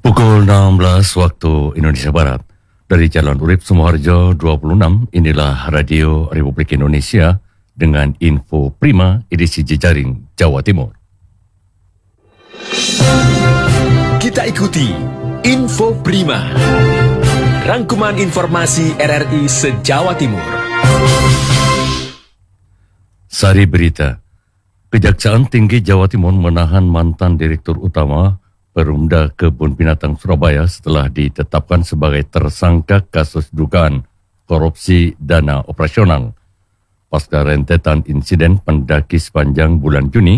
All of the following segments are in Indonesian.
Pukul 16 waktu Indonesia Barat. Dari Jalan Urip Sumoharjo 26, inilah Radio Republik Indonesia dengan info prima edisi jejaring Jawa Timur. Kita ikuti Info Prima, rangkuman informasi RRI se-Jawa Timur. Sari berita, Kejaksaan Tinggi Jawa Timur menahan mantan Direktur Utama Perumda Kebun Binatang Surabaya setelah ditetapkan sebagai tersangka kasus dugaan korupsi dana operasional. Pasca rentetan insiden pendaki sepanjang bulan Juni,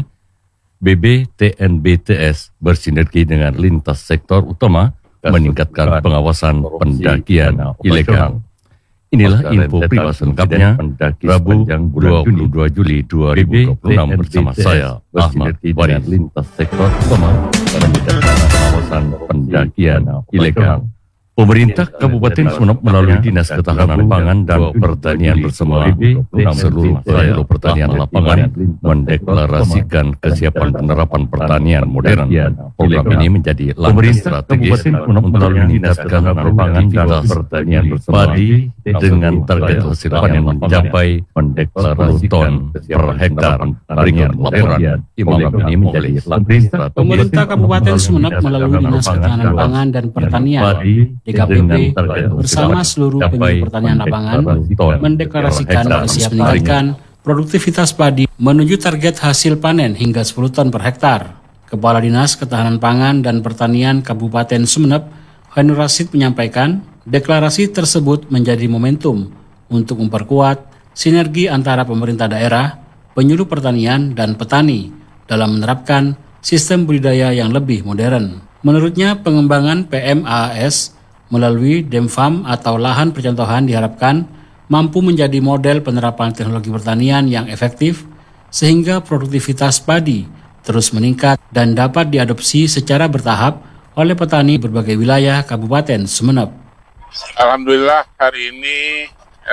BBTNBTS bersinergi dengan lintas sektor utama meningkatkan pengawasan pendakian ilegal. Inilah info prima selengkapnya Rabu 22 Juli 2026 bersama saya Ahmad Waris. Lintas sektor utama meningkatkan pengawasan pendakian ilegal. Pemerintah Kabupaten Sumeneb melalui Dinas Ketahanan Pangan dan Pertanian bersama seluruh daerah pertanian lapangan mendeklarasikan kesiapan penerapan pertanian modern. Program ini menjadi langkah strategis untuk meningkatkan produktivitas pertanian padi dengan target hasil panen mencapai 10 ton per hektar. Berikut laporan. Program ini menjadi langkah strategis. Pemerintah Kabupaten Sumeneb melalui Dinas Ketahanan Pangan dan Pertanian DKPP bersama seluruh penyuluh pertanian lapangan mendeklarasikan kesiapan meningkatkan produktivitas padi menuju target hasil panen hingga 10 ton per hektar. Kepala Dinas Ketahanan Pangan dan Pertanian Kabupaten Sumeneb, Hanur Rasid menyampaikan, deklarasi tersebut menjadi momentum untuk memperkuat sinergi antara pemerintah daerah, penyuluh pertanian, dan petani dalam menerapkan sistem budidaya yang lebih modern. Menurutnya, pengembangan PMAAS melalui Demfam atau lahan percontohan diharapkan mampu menjadi model penerapan teknologi pertanian yang efektif sehingga produktivitas padi terus meningkat dan dapat diadopsi secara bertahap oleh petani berbagai wilayah Kabupaten Sumeneb. Alhamdulillah hari ini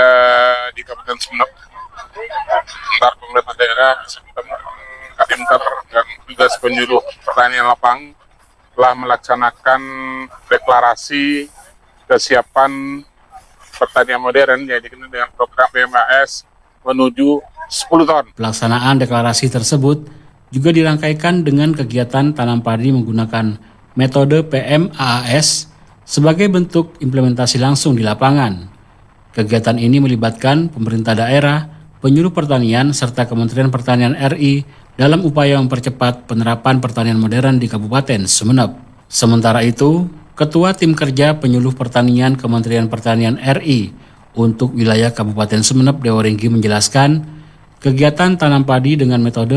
di Kabupaten Sumeneb antar pemerintah daerah, Kadimkar dan juga penyuluh pertanian lapang telah melaksanakan deklarasi kesiapan pertanian modern yaitu dengan program PMAS menuju 10 ton. Pelaksanaan deklarasi tersebut juga dirangkaikan dengan kegiatan tanam padi menggunakan metode PMAS sebagai bentuk implementasi langsung di lapangan. Kegiatan ini melibatkan pemerintah daerah, penyuluh pertanian, serta Kementerian Pertanian RI dalam upaya mempercepat penerapan pertanian modern di Kabupaten Sumeneb. Sementara itu, Ketua Tim Kerja Penyuluh Pertanian Kementerian Pertanian RI untuk wilayah Kabupaten Sumeneb, Dewa Ringgi menjelaskan, kegiatan tanam padi dengan metode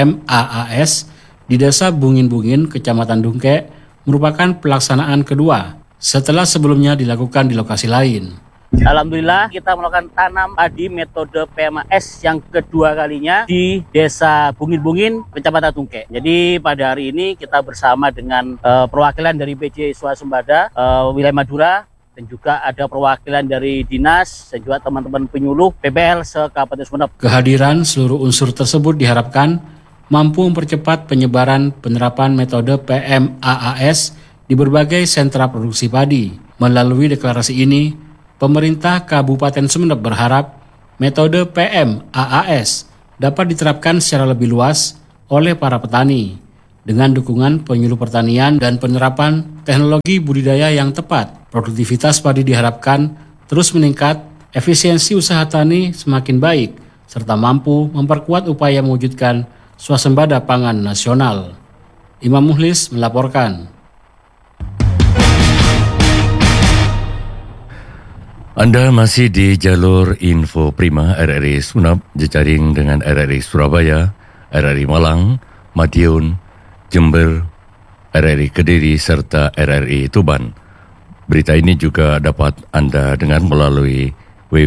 PMAAS di Desa Bungin-Bungin, Kecamatan Dungke, merupakan pelaksanaan kedua setelah sebelumnya dilakukan di lokasi lain. Alhamdulillah kita melakukan tanam padi metode PMAS yang kedua kalinya di Desa Bungin-Bungin, Kecamatan Tungke. Jadi pada hari ini kita bersama dengan perwakilan dari PJ Swasembada wilayah Madura dan juga ada perwakilan dari dinas dan juga teman-teman penyuluh PPL se-Kabupaten Sumeneb. Kehadiran seluruh unsur tersebut diharapkan mampu mempercepat penyebaran penerapan metode PMAAS di berbagai sentra produksi padi. Melalui deklarasi ini, pemerintah Kabupaten Sumeneb berharap metode PMAAS dapat diterapkan secara lebih luas oleh para petani dengan dukungan penyuluh pertanian dan penerapan teknologi budidaya yang tepat. Produktivitas padi diharapkan terus meningkat, efisiensi usaha tani semakin baik, serta mampu memperkuat upaya mewujudkan swasembada pangan nasional. Imam Muhlis melaporkan. Anda masih di jalur info prima RRI Sumeneb, jejaring dengan RRI Surabaya, RRI Malang, Madiun, Jember, RRI Kediri, serta RRI Tuban. Berita ini juga dapat Anda dengar melalui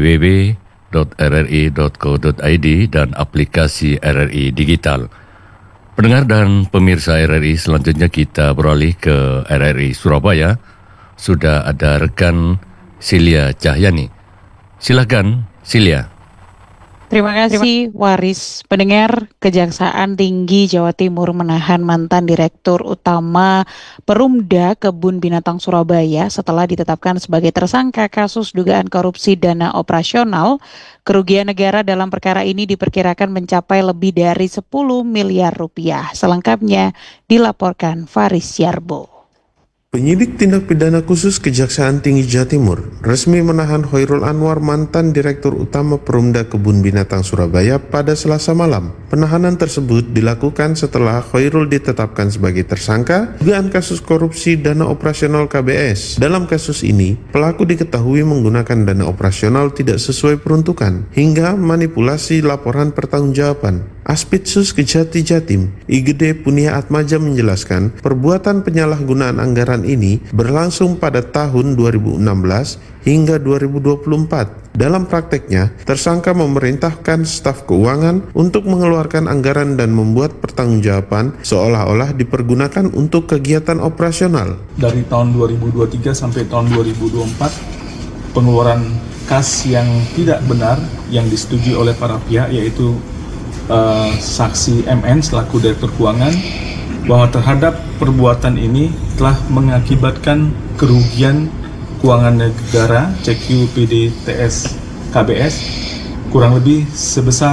www.rri.co.id dan aplikasi RRI Digital. Pendengar dan pemirsa RRI, selanjutnya kita beralih ke RRI Surabaya. Sudah ada rekan Silia Cahyani. Silakan, Silia. Terima kasih, Waris. Pendengar, Kejaksaan Tinggi Jawa Timur menahan mantan Direktur Utama Perumda Kebun Binatang Surabaya setelah ditetapkan sebagai tersangka kasus dugaan korupsi dana operasional. Kerugian negara dalam perkara ini diperkirakan mencapai lebih dari 10 miliar rupiah. Selengkapnya dilaporkan Faris Yarbo. Penyidik tindak pidana khusus Kejaksaan Tinggi Jawa Timur resmi menahan Hoirul Anwar, mantan Direktur Utama Perumda Kebun Binatang Surabaya pada Selasa malam. Penahanan tersebut dilakukan setelah Hoirul ditetapkan sebagai tersangka dugaan kasus korupsi dana operasional KBS. Dalam kasus ini, pelaku diketahui menggunakan dana operasional tidak sesuai peruntukan hingga manipulasi laporan pertanggungjawaban. Aspitsus Kejati Jatim, Igede Punia Atmaja menjelaskan, perbuatan penyalahgunaan anggaran ini berlangsung pada tahun 2016 hingga 2024. Dalam prakteknya, tersangka memerintahkan staf keuangan untuk mengeluarkan anggaran dan membuat pertanggungjawaban seolah-olah dipergunakan untuk kegiatan operasional. Dari tahun 2023 sampai tahun 2024, pengeluaran kas yang tidak benar yang disetujui oleh para pihak, yaitu saksi MN selaku Direktur Keuangan, bahwa terhadap perbuatan ini telah mengakibatkan kerugian keuangan negara CQ PDTS KBS kurang lebih sebesar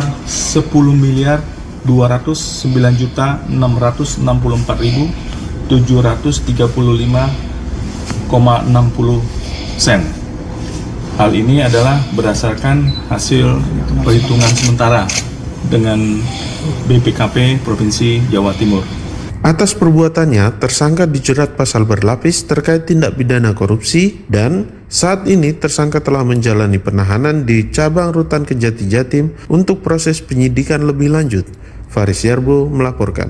10.209.664.735,60 sen. Hal ini adalah berdasarkan hasil perhitungan sementara dengan BPKP Provinsi Jawa Timur. Atas perbuatannya, tersangka dijerat pasal berlapis terkait tindak pidana korupsi dan saat ini tersangka telah menjalani penahanan di Cabang Rutan Kejati Jatim untuk proses penyidikan lebih lanjut. Faris Yarbo melaporkan.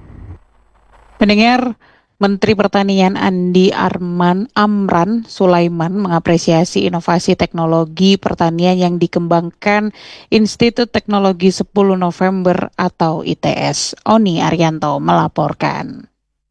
Pendengar, Menteri Pertanian Andi Amran Sulaiman mengapresiasi inovasi teknologi pertanian yang dikembangkan Institut Teknologi 10 November atau ITS. Oni Arianto melaporkan.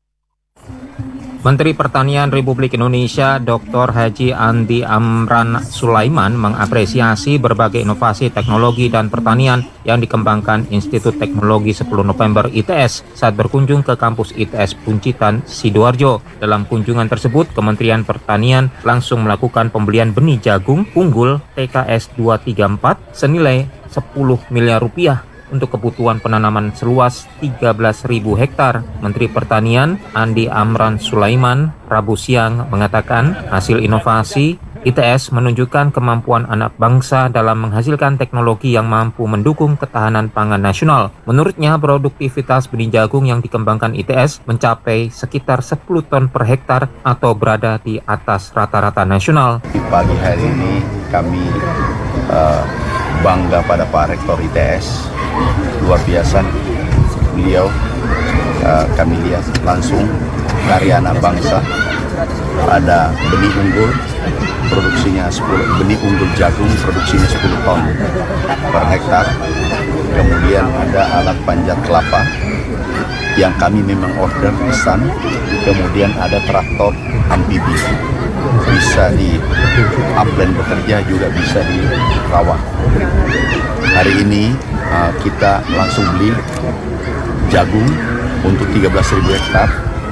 Menteri Pertanian Republik Indonesia Dr. Haji Andi Amran Sulaiman mengapresiasi berbagai inovasi teknologi dan pertanian yang dikembangkan Institut Teknologi 10 November ITS saat berkunjung ke kampus ITS Puncitan, Sidoarjo. Dalam kunjungan tersebut, Kementerian Pertanian langsung melakukan pembelian benih jagung unggul TKS 234 senilai 10 miliar rupiah untuk kebutuhan penanaman seluas 13.000 hektar. Menteri Pertanian Andi Amran Sulaiman Rabu siang mengatakan hasil inovasi ITS menunjukkan kemampuan anak bangsa dalam menghasilkan teknologi yang mampu mendukung ketahanan pangan nasional. Menurutnya, produktivitas benih jagung yang dikembangkan ITS mencapai sekitar 10 ton per hektar atau berada di atas rata-rata nasional. Di pagi hari ini kami bangga pada Pak Rektor ITS. Luar biasa beliau, kami lihat langsung karya anak bangsa. Ada benih unggul, produksinya 10, benih unggul jagung produksinya 10 ton per hektar. Kemudian ada alat panjat kelapa yang kami memang order pesan. Kemudian ada traktor amfibi, bisa di upland bekerja, juga bisa di rawa. Hari ini kita langsung beli jagung untuk 13.000 hektar,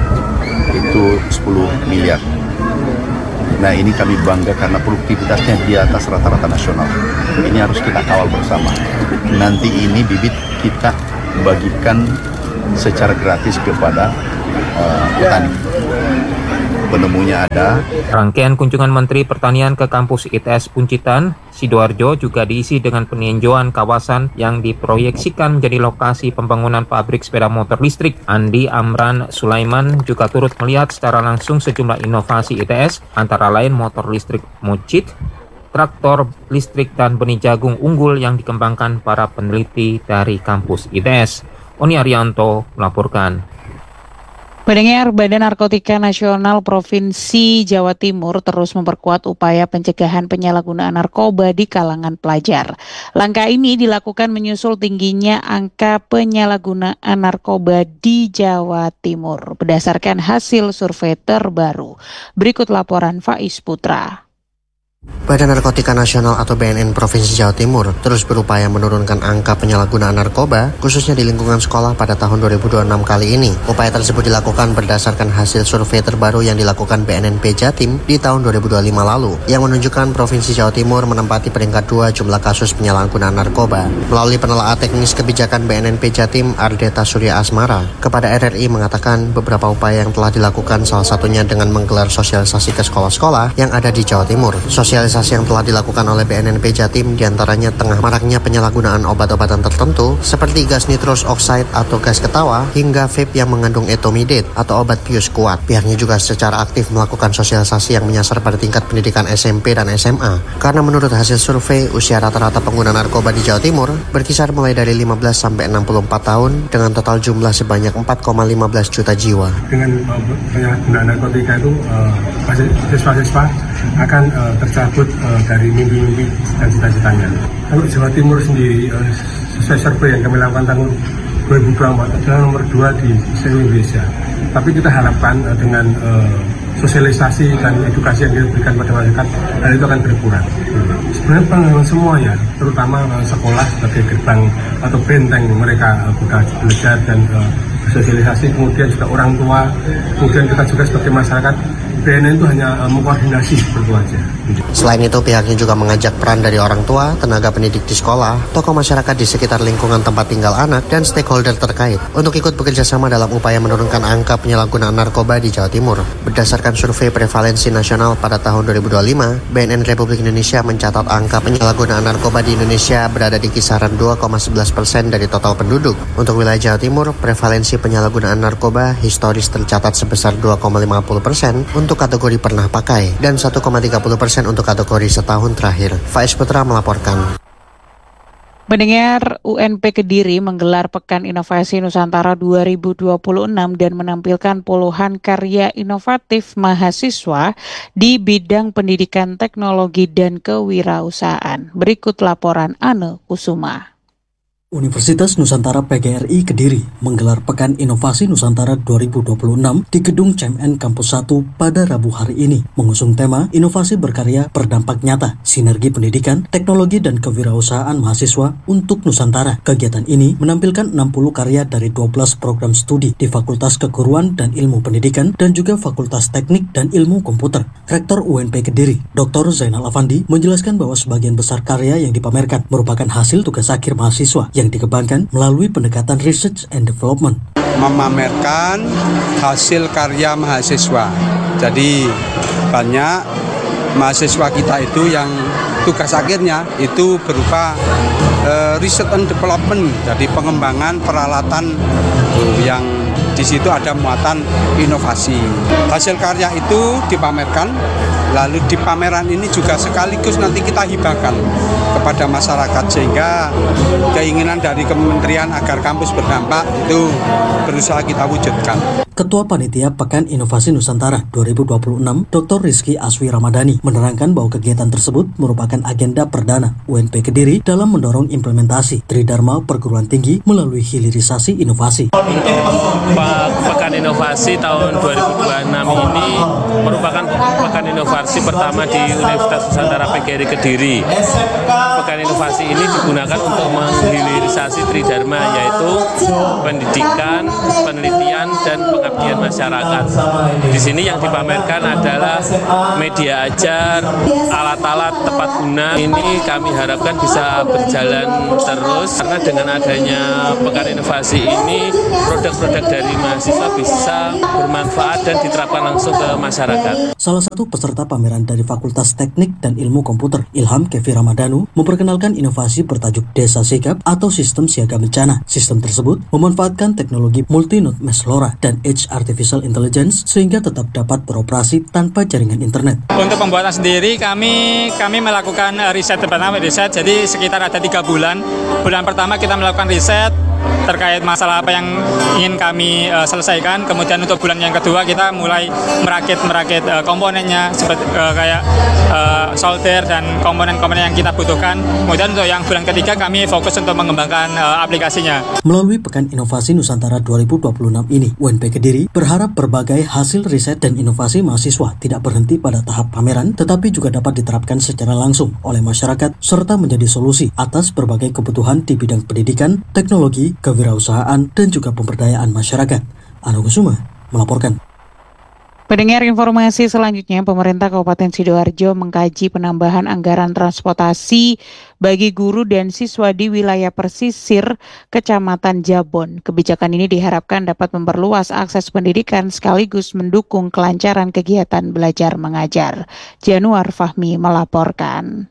itu 10 miliar. Nah, ini kami bangga karena produktivitasnya di atas rata-rata nasional. Ini harus kita kawal bersama. Nanti ini bibit kita bagikan secara gratis kepada petani. Penemunya ada. Rangkaian kunjungan Menteri Pertanian ke kampus ITS Puncitan, Sidoarjo juga diisi dengan peninjauan kawasan yang diproyeksikan menjadi lokasi pembangunan pabrik sepeda motor listrik. Andi Amran Sulaiman juga turut melihat secara langsung sejumlah inovasi ITS, antara lain motor listrik Mocit, traktor listrik dan benih jagung unggul yang dikembangkan para peneliti dari kampus ITS. Oni Arianto melaporkan. Pendengar, Badan Narkotika Nasional Provinsi Jawa Timur terus memperkuat upaya pencegahan penyalahgunaan narkoba di kalangan pelajar. Langkah ini dilakukan menyusul tingginya angka penyalahgunaan narkoba di Jawa Timur berdasarkan hasil survei terbaru. Berikut laporan Faiz Putra. Badan Narkotika Nasional atau BNN Provinsi Jawa Timur terus berupaya menurunkan angka penyalahgunaan narkoba, khususnya di lingkungan sekolah pada tahun 2026 kali ini. Upaya tersebut dilakukan berdasarkan hasil survei terbaru yang dilakukan BNNP Jatim di tahun 2025 lalu, yang menunjukkan Provinsi Jawa Timur menempati peringkat 2 jumlah kasus penyalahgunaan narkoba. Melalui penelaah teknis kebijakan BNNP Jatim, Ardeta Surya Asmara, kepada RRI mengatakan beberapa upaya yang telah dilakukan, salah satunya dengan menggelar sosialisasi ke sekolah-sekolah yang ada di Jawa Timur. Sosialisasi yang telah dilakukan oleh BNNP Jatim diantaranya tengah maraknya penyalahgunaan obat-obatan tertentu seperti gas nitrous oxide atau gas ketawa hingga vape yang mengandung etomidate atau obat bius kuat. Pihaknya juga secara aktif melakukan sosialisasi yang menyasar pada tingkat pendidikan SMP dan SMA. Karena menurut hasil survei, usia rata-rata pengguna narkoba di Jawa Timur berkisar mulai dari 15 sampai 64 tahun dengan total jumlah sebanyak 4,15 juta jiwa. Dengan penyalahgunaan narkotika itu siswa-siswa akan tercabut dari mimpi-mimpi dan cita-citanya. Kalau Jawa Timur sendiri, sesuai survei yang kami lakukan tahun 2024 adalah nomor 2 di seluruh Indonesia. Tapi kita harapkan dengan sosialisasi dan edukasi yang diberikan pada masyarakat, hal itu akan berkurang. Sebenarnya pengalaman semua ya, terutama sekolah sebagai gerbang atau benteng mereka belajar dan sosialisasi, kemudian juga orang tua, kemudian kita juga sebagai masyarakat. BNN itu hanya mengkoordinasi seperti aja. Selain itu, pihaknya juga mengajak peran dari orang tua, tenaga pendidik di sekolah, tokoh masyarakat di sekitar lingkungan tempat tinggal anak, dan stakeholder terkait untuk ikut bekerja sama dalam upaya menurunkan angka penyalahgunaan narkoba di Jawa Timur. Berdasarkan survei prevalensi nasional pada tahun 2025, BNN Republik Indonesia mencatat angka penyalahgunaan narkoba di Indonesia berada di kisaran 2,11% dari total penduduk. Untuk wilayah Jawa Timur, prevalensi penyalahgunaan narkoba historis tercatat sebesar 2,50% untuk kategori pernah pakai dan 1,30% untuk kategori setahun terakhir. Faiz Putra melaporkan. Pendengar, UNP Kediri menggelar Pekan Inovasi Nusantara 2026 dan menampilkan puluhan karya inovatif mahasiswa di bidang pendidikan, teknologi, dan kewirausahaan. Berikut laporan Ane Kusuma. Universitas Nusantara PGRI Kediri menggelar Pekan Inovasi Nusantara 2026 di Gedung CMN Kampus 1 pada Rabu hari ini, mengusung tema Inovasi Berkarya Berdampak Nyata, Sinergi Pendidikan, Teknologi, dan Kewirausahaan Mahasiswa untuk Nusantara. Kegiatan ini menampilkan 60 karya dari 12 program studi di Fakultas Keguruan dan Ilmu Pendidikan dan juga Fakultas Teknik dan Ilmu Komputer. Rektor UNP Kediri, Dr. Zainal Afandi, menjelaskan bahwa sebagian besar karya yang dipamerkan merupakan hasil tugas akhir mahasiswa yang dikembangkan melalui pendekatan research and development. Memamerkan hasil karya mahasiswa. Jadi banyak mahasiswa kita itu yang tugas akhirnya itu berupa research and development. Jadi pengembangan peralatan yang di situ ada muatan inovasi. Hasil karya itu dipamerkan, lalu di pameran ini juga sekaligus nanti kita hibahkan kepada masyarakat sehingga keinginan dari kementerian agar kampus berdampak itu berusaha kita wujudkan. Ketua Panitia Pekan Inovasi Nusantara 2026, Dr. Rizky Aswi Ramadhani, menerangkan bahwa kegiatan tersebut merupakan agenda perdana UNP Kediri dalam mendorong implementasi Tridharma Perguruan Tinggi melalui hilirisasi inovasi. Pekan Inovasi tahun 2026 ini merupakan pekan inovasi pertama di Universitas Nusantara PGRI Kediri. Pekan inovasi ini digunakan untuk menghilirisasi Tridharma, yaitu pendidikan, penelitian, dan pengabdian masyarakat. Di sini yang dipamerkan adalah media ajar, alat-alat tepat guna. Ini kami harapkan bisa berjalan terus karena dengan adanya Pekan Inovasi ini produk-produk dari mahasiswa bisa bermanfaat dan diterapkan langsung ke masyarakat. Salah satu peserta pameran dari Fakultas Teknik dan Ilmu Komputer, Ilham Kevi Ramadhanu, memperkenalkan inovasi bertajuk Desa Sigap atau Sistem Siaga Bencana. Sistem tersebut memanfaatkan teknologi multi-node mesh LoRa dan Edge Artificial Intelligence sehingga tetap dapat beroperasi tanpa jaringan internet. Untuk pembuatan sendiri kami melakukan riset pertama jadi sekitar ada 3 bulan. Bulan pertama kita melakukan riset terkait masalah apa yang ingin kami selesaikan. Kemudian untuk bulan yang kedua kita mulai merakit komponennya seperti kayak solder dan komponen-komponen yang kita butuhkan. Kemudian untuk yang bulan ketiga kami fokus untuk mengembangkan aplikasinya. Melalui Pekan Inovasi Nusantara 2026 ini, UNP Kediri Kediri berharap berbagai hasil riset dan inovasi mahasiswa tidak berhenti pada tahap pameran, tetapi juga dapat diterapkan secara langsung oleh masyarakat serta menjadi solusi atas berbagai kebutuhan di bidang pendidikan, teknologi, kewirausahaan, dan juga pemberdayaan masyarakat. Anu Kusuma melaporkan. Pendengar, informasi selanjutnya, pemerintah Kabupaten Sidoarjo mengkaji penambahan anggaran transportasi bagi guru dan siswa di wilayah pesisir Kecamatan Jabon. Kebijakan ini diharapkan dapat memperluas akses pendidikan sekaligus mendukung kelancaran kegiatan belajar mengajar. Januar Fahmi melaporkan.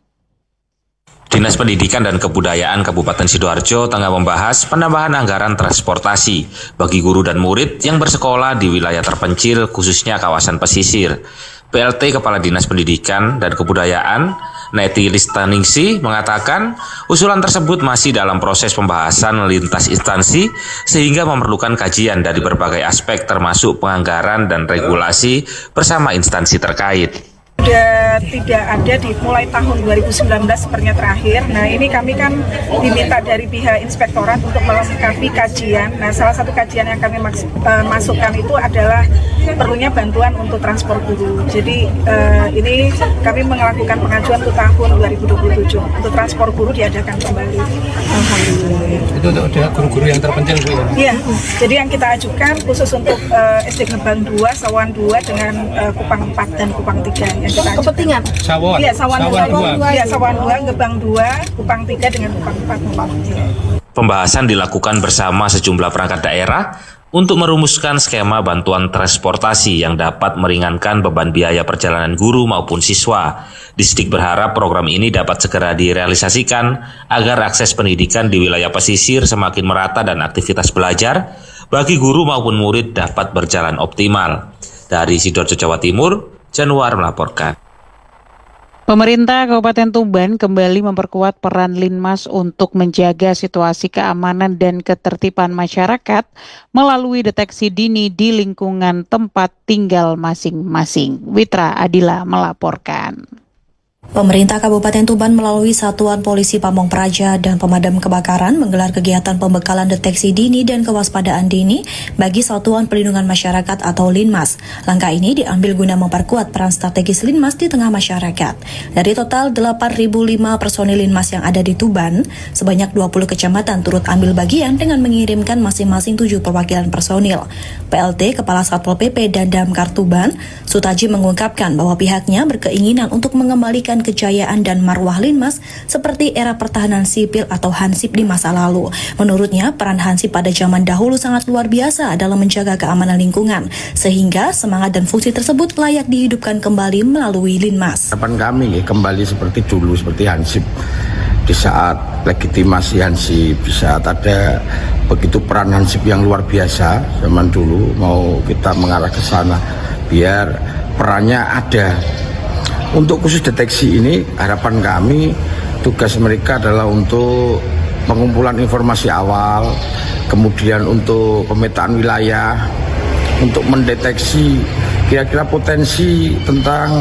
Dinas Pendidikan dan Kebudayaan Kabupaten Sidoarjo tengah membahas penambahan anggaran transportasi bagi guru dan murid yang bersekolah di wilayah terpencil, khususnya kawasan pesisir. PLT Kepala Dinas Pendidikan dan Kebudayaan, Neti Listaningsi, mengatakan usulan tersebut masih dalam proses pembahasan lintas instansi sehingga memerlukan kajian dari berbagai aspek termasuk penganggaran dan regulasi bersama instansi terkait. Sudah tidak ada di mulai tahun 2019 sepertinya terakhir. Nah, ini kami kan diminta dari pihak inspektorat untuk melengkapi kajian. Nah, salah satu kajian yang kami masukkan itu adalah perlunya bantuan untuk transport guru. Jadi ini kami melakukan pengajuan untuk tahun 2027 untuk transport guru diadakan kembali. Alhamdulillah. Itu untuk guru-guru yang terpencil, Bu? Iya. Jadi yang kita ajukan khusus untuk SD Gebang 2, Sawan 2 dengan Kupang 4 dan Kupang 3. Kepentingan Sawan. Iya, Sawan 2. Iya, Sawan 2, Gebang 2, Kupang 3 dengan Kupang 4. Pembahasan dilakukan bersama sejumlah perangkat daerah untuk merumuskan skema bantuan transportasi yang dapat meringankan beban biaya perjalanan guru maupun siswa. Distrik berharap program ini dapat segera direalisasikan agar akses pendidikan di wilayah pesisir semakin merata dan aktivitas belajar bagi guru maupun murid dapat berjalan optimal. Dari Sidoarjo, Jawa Timur, Januar melaporkan. Pemerintah Kabupaten Tuban kembali memperkuat peran Linmas untuk menjaga situasi keamanan dan ketertiban masyarakat melalui deteksi dini di lingkungan tempat tinggal masing-masing. Witra Adila melaporkan. Pemerintah Kabupaten Tuban melalui Satuan Polisi Pamong Praja dan Pemadam Kebakaran menggelar kegiatan pembekalan deteksi dini dan kewaspadaan dini bagi Satuan Perlindungan Masyarakat atau Linmas. Langkah ini diambil guna memperkuat peran strategis Linmas di tengah masyarakat. Dari total 8.005 personil Linmas yang ada di Tuban, sebanyak 20 kecamatan turut ambil bagian dengan mengirimkan masing-masing 7 perwakilan personil. PLT Kepala Satpol PP dan Damkar Tuban, Sutaji mengungkapkan bahwa pihaknya berkeinginan untuk mengembalikan kejayaan dan marwah Linmas seperti era pertahanan sipil atau Hansip di masa lalu. Menurutnya, peran Hansip pada zaman dahulu sangat luar biasa dalam menjaga keamanan lingkungan, sehingga semangat dan fungsi tersebut layak dihidupkan kembali melalui Linmas. Harapan kami kembali seperti dulu, seperti Hansip. Di saat legitimasi Hansip, di saat ada begitu peran Hansip yang luar biasa zaman dulu, mau kita mengarah ke sana biar perannya ada. Untuk khusus deteksi ini, harapan kami, tugas mereka adalah untuk pengumpulan informasi awal, kemudian untuk pemetaan wilayah, untuk mendeteksi kira-kira potensi tentang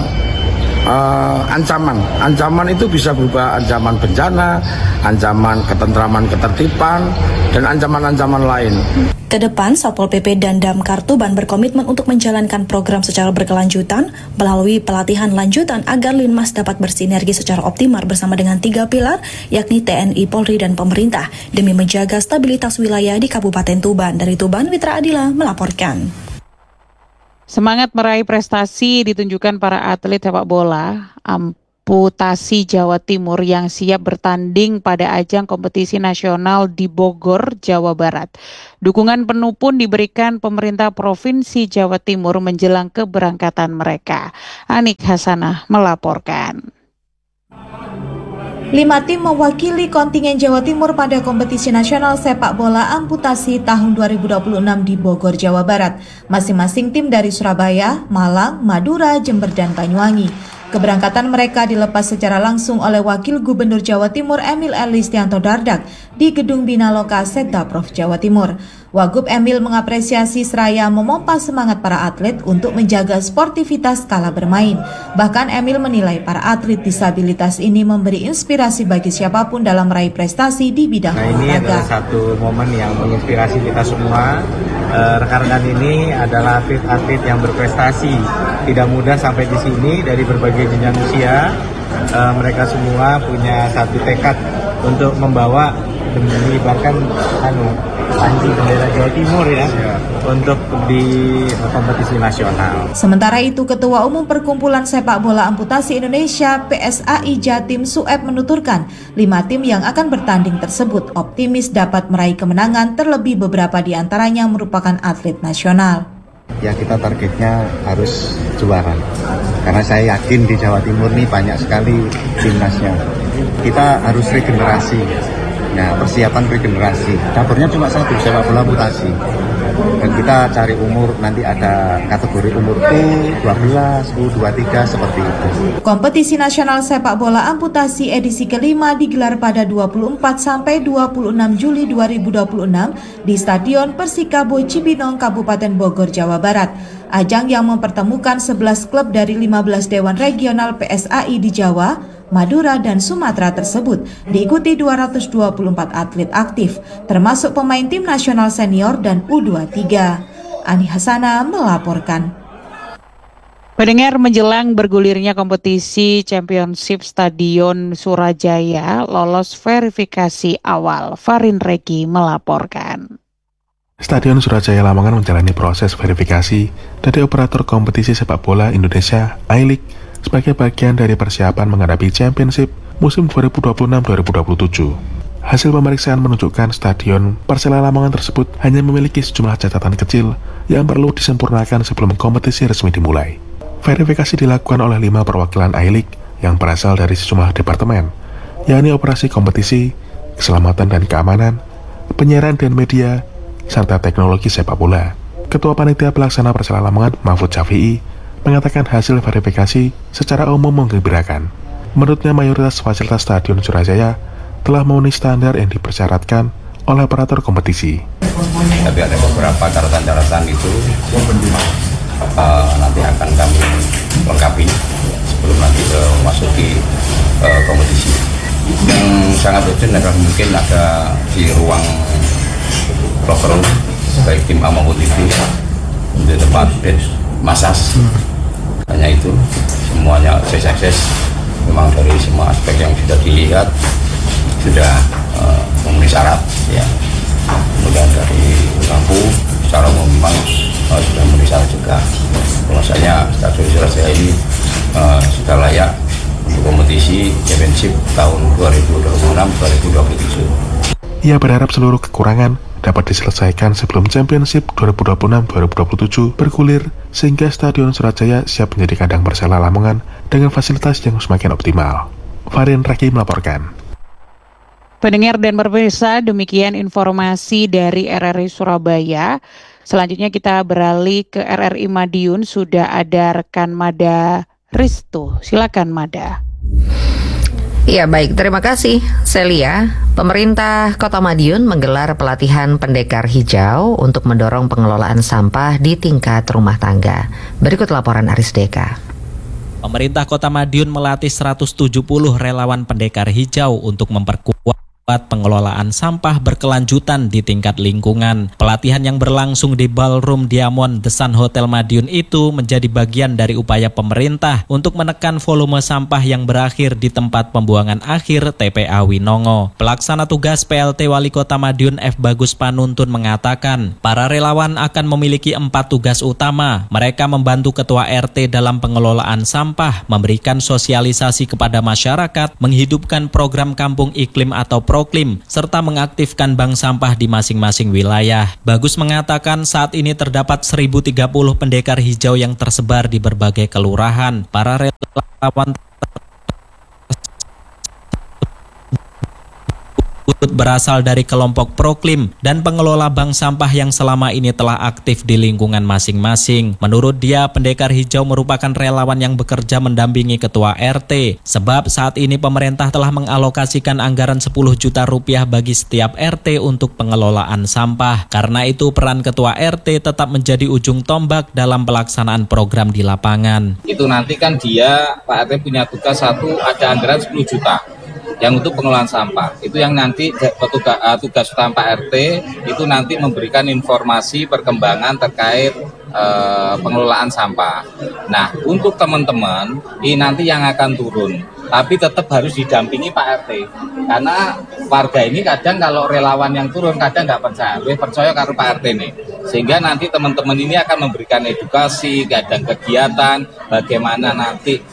ancaman. Ancaman itu bisa berupa ancaman bencana, ancaman ketentraman ketertiban, dan ancaman-ancaman lain. Kedepan, Satpol PP dan Damkar Tuban berkomitmen untuk menjalankan program secara berkelanjutan melalui pelatihan lanjutan agar Linmas dapat bersinergi secara optimal bersama dengan 3 pilar, yakni TNI, Polri, dan pemerintah, demi menjaga stabilitas wilayah di Kabupaten Tuban. Dari Tuban, Witra Adila melaporkan. Semangat meraih prestasi ditunjukkan para atlet sepak bola amputasi Jawa Timur yang siap bertanding pada ajang kompetisi nasional di Bogor, Jawa Barat. Dukungan penuh pun diberikan pemerintah Provinsi Jawa Timur menjelang keberangkatan mereka. Anik Hasanah melaporkan. 5 tim mewakili kontingen Jawa Timur pada kompetisi nasional sepak bola amputasi tahun 2026 di Bogor, Jawa Barat. Masing-masing tim dari Surabaya, Malang, Madura, Jember, dan Banyuwangi. Keberangkatan mereka dilepas secara langsung oleh Wakil Gubernur Jawa Timur Emil Elistianto Dardak di Gedung Bina Loka Sekda Prof Jawa Timur. Wagub Emil mengapresiasi seraya memompa semangat para atlet untuk menjaga sportivitas kala bermain. Bahkan Emil menilai para atlet disabilitas ini memberi inspirasi bagi siapapun dalam meraih prestasi di bidang olahraga. Ini adalah satu momen yang menginspirasi kita semua rekan-rekan ini adalah atlet-atlet yang berprestasi. Tidak mudah sampai di sini dari berbagai jenjang usia. Mereka semua punya satu tekad untuk membawa dan mengibarkan panji bendera Jawa Timur ya untuk di kompetisi nasional. Sementara itu, Ketua Umum Perkumpulan Sepak Bola Amputasi Indonesia PSAI Jatim Sueb menuturkan 5 tim yang akan bertanding tersebut optimis dapat meraih kemenangan, terlebih beberapa di antaranya merupakan atlet nasional. Ya, kita targetnya harus juara, karena saya yakin di Jawa Timur nih banyak sekali timnasnya. Kita harus regenerasi. Nah, persiapan regenerasi. Dapurnya cuma satu, sepak bola amputasi. Dan kita cari umur, nanti ada kategori umur U12, U23 seperti itu. Kompetisi nasional sepak bola amputasi edisi kelima digelar pada 24 sampai 26 Juli 2026 di Stadion Persikabo Cibinong, Kabupaten Bogor, Jawa Barat. Ajang yang mempertemukan 11 klub dari 15 Dewan Regional PSAI di Jawa, Madura, dan Sumatera tersebut diikuti 224 atlet aktif, termasuk pemain tim nasional senior dan U23. Ani Hasana melaporkan. Pendengar, menjelang bergulirnya kompetisi Championship Stadion Surajaya lolos verifikasi awal. Farin Regi melaporkan. Stadion Surajaya Lamongan menjalani proses verifikasi dari operator kompetisi sepak bola Indonesia I-League sebagai bagian dari persiapan menghadapi Championship musim 2026-2027. Hasil pemeriksaan menunjukkan Stadion Persela Lamongan tersebut hanya memiliki sejumlah catatan kecil yang perlu disempurnakan sebelum kompetisi resmi dimulai. Verifikasi dilakukan oleh 5 perwakilan I-League yang berasal dari sejumlah departemen, yakni operasi kompetisi, keselamatan dan keamanan, penyiaran dan media, serta teknologi sepak bola. Ketua Panitia Pelaksana Persela Lamongan, Mahfud Syafi'i, mengatakan hasil verifikasi secara umum menggembirakan. Menurutnya, mayoritas fasilitas Stadion Surajaya telah memenuhi standar yang dipersyaratkan oleh operator kompetisi. Tapi ada beberapa catatan-catatan itu nanti akan kami lengkapi sebelum nanti memasuki kompetisi. Yang sangat urgent adalah mungkin ada di ruang locker room baik tim A maupun tim B untuk tempat massage. Hanya itu, semuanya sukses. Memang dari semua aspek yang sudah dilihat sudah memenuhi syarat ya. Kemudian dari lampu secara umum memang sudah memenuhi syarat juga. Bahwasanya Stadion Surajaya ini sudah layak untuk kompetisi Championship tahun 2026-2027. Ia berharap seluruh kekurangan dapat diselesaikan sebelum Championship 2026-2027 bergulir, sehingga Stadion Surajaya siap menjadi kandang Persela Lamongan dengan fasilitas yang semakin optimal. Farin Raki melaporkan. Pendengar dan pemirsa, demikian informasi dari RRI Surabaya. Selanjutnya kita beralih ke RRI Madiun. Sudah ada rekan Mada Ristu. Silakan Mada. Ya, baik, terima kasih Celia. Pemerintah Kota Madiun menggelar pelatihan pendekar hijau untuk mendorong pengelolaan sampah di tingkat rumah tangga. Berikut laporan Aris Deka. Pemerintah Kota Madiun melatih 170 relawan pendekar hijau untuk memperkuat pengelolaan sampah berkelanjutan di tingkat lingkungan. Pelatihan yang berlangsung di Ballroom Diamond The Sun Hotel Madiun itu menjadi bagian dari upaya pemerintah untuk menekan volume sampah yang berakhir di tempat pembuangan akhir TPA Winongo. Pelaksana tugas PLT Wali Kota Madiun F. Bagus Panuntun mengatakan, para relawan akan memiliki 4 tugas utama. Mereka membantu Ketua RT dalam pengelolaan sampah, memberikan sosialisasi kepada masyarakat, menghidupkan program kampung iklim atau Proklim, serta mengaktifkan bank sampah di masing-masing wilayah. Bagus mengatakan saat ini terdapat 1.030 pendekar hijau yang tersebar di berbagai kelurahan. Para relawan berasal dari kelompok Proklim dan pengelola bank sampah yang selama ini telah aktif di lingkungan masing-masing. Menurut dia, pendekar hijau merupakan relawan yang bekerja mendampingi ketua RT, sebab saat ini pemerintah telah mengalokasikan anggaran 10 juta rupiah bagi setiap RT untuk pengelolaan sampah. Karena itu peran ketua RT tetap menjadi ujung tombak dalam pelaksanaan program di lapangan. Itu nanti kan dia, Pak RT punya tugas satu, ada anggaran 10 juta. yang untuk pengelolaan sampah. Itu yang nanti tugas utama Pak RT itu nanti memberikan informasi perkembangan terkait pengelolaan sampah. Nah, untuk teman-teman ini nanti yang akan turun, tapi tetap harus didampingi Pak RT. Karena warga ini kadang kalau relawan yang turun kadang nggak percaya karena Pak RT ini. Sehingga nanti teman-teman ini akan memberikan edukasi, kadang kegiatan, bagaimana nanti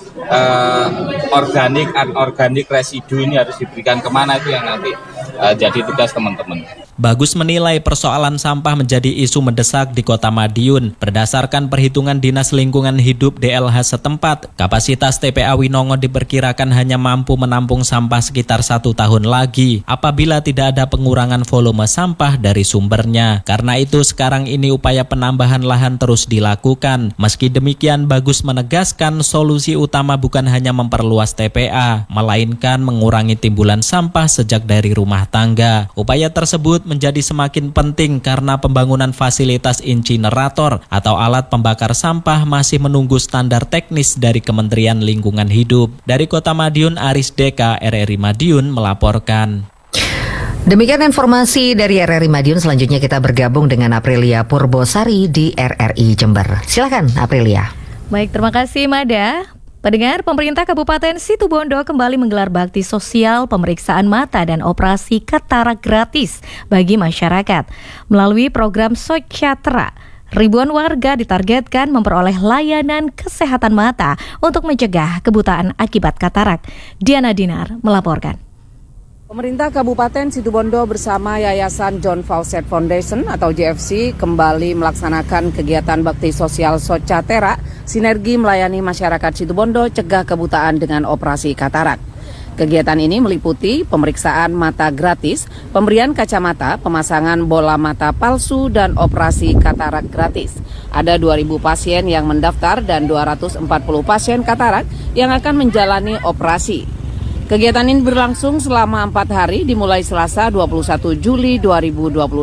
organik residu ini harus diberikan kemana, itu yang nanti jadi tugas teman-teman. Bagus menilai persoalan sampah menjadi isu mendesak di Kota Madiun. Berdasarkan perhitungan Dinas Lingkungan Hidup DLH setempat, kapasitas TPA Winongo diperkirakan hanya mampu menampung sampah sekitar 1 tahun lagi apabila tidak ada pengurangan volume sampah dari sumbernya. Karena itu sekarang ini upaya penambahan lahan terus dilakukan. Meski demikian, Bagus menegaskan solusi utama bukan hanya memperluas TPA, melainkan mengurangi timbulan sampah sejak dari rumah tangga. Upaya tersebut menjadi semakin penting karena pembangunan fasilitas incinerator atau alat pembakar sampah masih menunggu standar teknis dari Kementerian Lingkungan Hidup. Dari Kota Madiun, Aris Deka, RRI Madiun melaporkan. Demikian informasi dari RRI Madiun. Selanjutnya kita bergabung dengan Aprilia Purbosari di RRI Jember. Silakan Aprilia. Baik, terima kasih Mada. Pendengar, pemerintah Kabupaten Situbondo kembali menggelar bakti sosial pemeriksaan mata dan operasi katarak gratis bagi masyarakat. Melalui program Socaterak, ribuan warga ditargetkan memperoleh layanan kesehatan mata untuk mencegah kebutaan akibat katarak. Diana Dinar melaporkan. Pemerintah Kabupaten Situbondo bersama Yayasan John Fawcett Foundation atau JFC kembali melaksanakan kegiatan bakti sosial Socaterak, sinergi melayani masyarakat Situbondo cegah kebutaan dengan operasi katarak. Kegiatan ini meliputi pemeriksaan mata gratis, pemberian kacamata, pemasangan bola mata palsu, dan operasi katarak gratis. Ada 2.000 pasien yang mendaftar dan 240 pasien katarak yang akan menjalani operasi. Kegiatan ini berlangsung selama 4 hari dimulai Selasa 21 Juli 2026.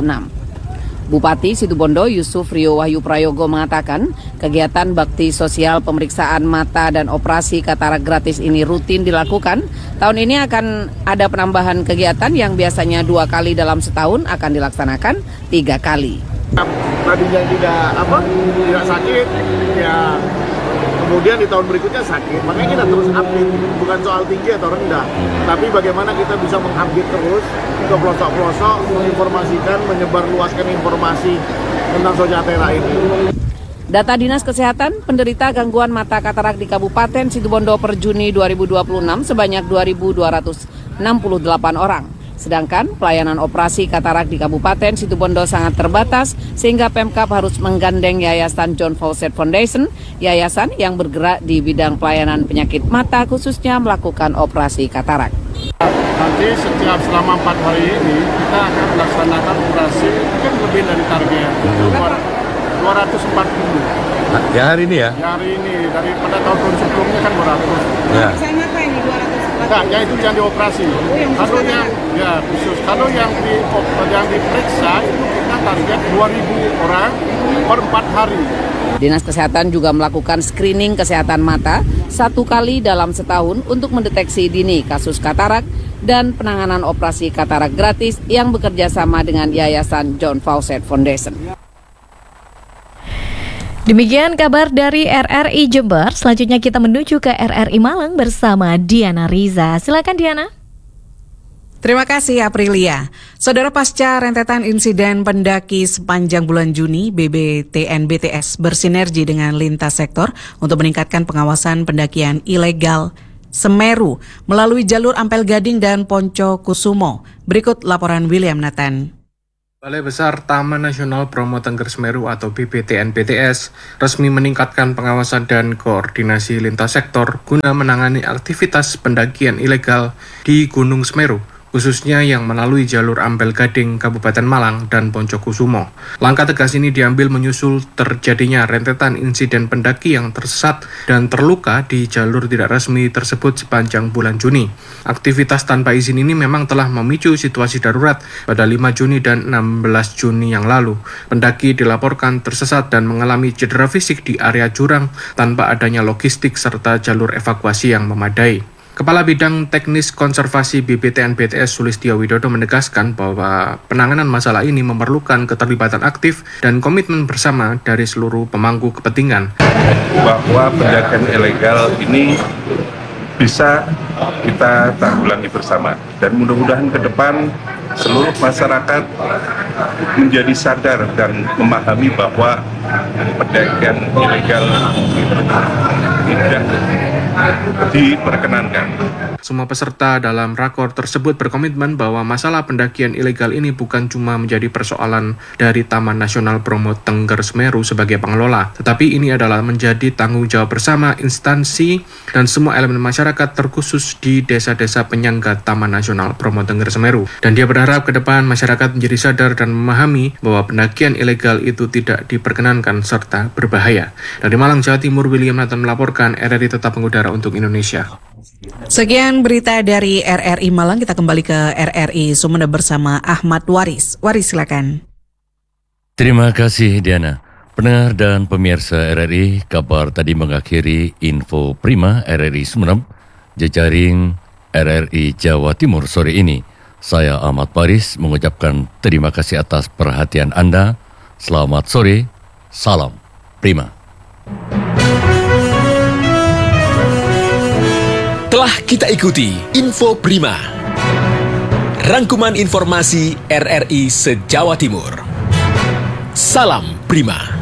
Bupati Situbondo Yusuf Rio Wahyu Prayogo mengatakan kegiatan bakti sosial pemeriksaan mata dan operasi katarak gratis ini rutin dilakukan. Tahun ini akan ada penambahan kegiatan yang biasanya 2 kali dalam setahun akan dilaksanakan 3 kali. Tadinya tidak sakit, ya kemudian di tahun berikutnya sakit, makanya kita terus update, bukan soal tinggi atau rendah, tapi bagaimana kita bisa mengupdate terus ke pelosok-pelosok, menginformasikan, menyebarluaskan informasi tentang Socaterak ini. Data Dinas Kesehatan, penderita gangguan mata katarak di Kabupaten Situbondo per Juni 2026 sebanyak 2.268 orang. Sedangkan pelayanan operasi katarak di Kabupaten Situbondo sangat terbatas sehingga Pemkab harus menggandeng Yayasan John Fawcett Foundation, yayasan yang bergerak di bidang pelayanan penyakit mata khususnya melakukan operasi katarak. Nanti selama 4 hari ini kita akan melaksanakan operasi mungkin lebih dari target 240. Ya hari ini ya? Ya hari ini, daripada tahun sebelumnya kan 200. Ya. Apa ini 200? Enggak, ya itu yang dioperasi. Kalau yang diperiksa itu kita target 2.000 orang per 4 hari. Dinas Kesehatan juga melakukan screening kesehatan mata 1 kali dalam setahun untuk mendeteksi dini kasus katarak dan penanganan operasi katarak gratis yang bekerja sama dengan Yayasan John Fawcett Foundation. Demikian kabar dari RRI Jember. Selanjutnya kita menuju ke RRI Malang bersama Diana Riza. Silakan Diana. Terima kasih Aprilia. Saudara, pasca rentetan insiden pendaki sepanjang bulan Juni, BBTN-BTS bersinergi dengan lintas sektor untuk meningkatkan pengawasan pendakian ilegal Semeru melalui jalur Ampel Gading dan Ponco Kusumo. Berikut laporan William Nathan. Balai Besar Taman Nasional Bromo Tengger Semeru atau BBTN-BTS resmi meningkatkan pengawasan dan koordinasi lintas sektor guna menangani aktivitas pendakian ilegal di Gunung Semeru, khususnya yang melalui jalur Ampel Gading, Kabupaten Malang, dan Ponco Kusumo. Langkah tegas ini diambil menyusul terjadinya rentetan insiden pendaki yang tersesat dan terluka di jalur tidak resmi tersebut sepanjang bulan Juni. Aktivitas tanpa izin ini memang telah memicu situasi darurat pada 5 Juni dan 16 Juni yang lalu. Pendaki dilaporkan tersesat dan mengalami cedera fisik di area jurang tanpa adanya logistik serta jalur evakuasi yang memadai. Kepala Bidang Teknis Konservasi BPTN BTS Sulistyo Widodo menegaskan bahwa penanganan masalah ini memerlukan keterlibatan aktif dan komitmen bersama dari seluruh pemangku kepentingan. Bahwa pendakian ilegal ini bisa kita tanggulangi bersama dan mudah-mudahan ke depan seluruh masyarakat menjadi sadar dan memahami bahwa pendakian ilegal tidak diperkenankan. Semua peserta dalam rakor tersebut berkomitmen bahwa masalah pendakian ilegal ini bukan cuma menjadi persoalan dari Taman Nasional Bromo Tengger Semeru sebagai pengelola, tetapi ini adalah menjadi tanggung jawab bersama instansi dan semua elemen masyarakat terkhusus di desa-desa penyangga Taman Nasional Bromo Tengger Semeru. Dan dia berharap ke depan masyarakat menjadi sadar dan memahami bahwa pendakian ilegal itu tidak diperkenankan serta berbahaya. Dari Malang, Jawa Timur, William Nathan melaporkan, RRI Tetap Mengudara untuk Indonesia. Sekian berita dari RRI Malang, kita kembali ke RRI Sumeneb bersama Ahmad Waris. Waris, silakan. Terima kasih Diana. Pendengar dan pemirsa RRI, kabar tadi mengakhiri info Prima RRI Sumeneb, jejaring RRI Jawa Timur sore ini. Saya Ahmad Waris mengucapkan terima kasih atas perhatian Anda. Selamat sore, salam Prima. Telah kita ikuti Info Prima, rangkuman informasi RRI se-Jawa Timur. Salam Prima.